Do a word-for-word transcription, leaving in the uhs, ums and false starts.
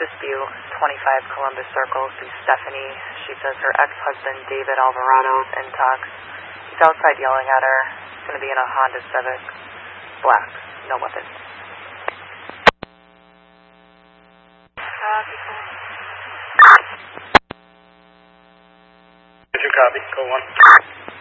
Siskiyou, twenty-five Columbus Circle, to Stephanie. She says her ex-husband, David Alvarado, is in talks. He's outside yelling at her. He's going to be in a Honda Civic. Black. No weapons. Copy. Did you copy? Go one.